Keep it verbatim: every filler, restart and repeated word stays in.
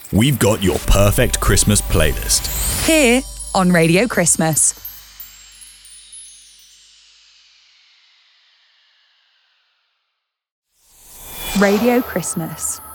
we've got your perfect Christmas playlist. Here on Radio Christmas. Radio Christmas.